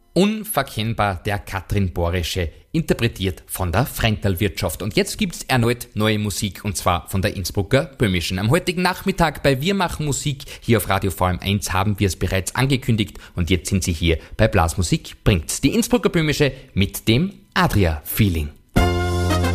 Unverkennbar der Katrin Borische, interpretiert von der Fräntalwirtschaft. Und jetzt gibt's erneut neue Musik, und zwar von der Innsbrucker Böhmischen. Am heutigen Nachmittag bei Wir machen Musik hier auf Radio VM1 haben wir es bereits angekündigt und jetzt sind sie hier bei Blasmusik bringt's. Die Innsbrucker Böhmische mit dem Adria-Feeling.